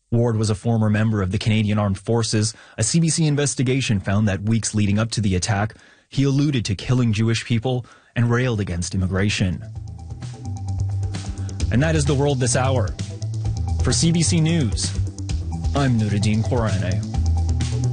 Ward was a former member of the Canadian Armed Forces. A CBC investigation found that weeks leading up to the attack, he alluded to killing Jewish people and railed against immigration. And that is the world this hour. For CBC News, I'm Nuruddin Qorane.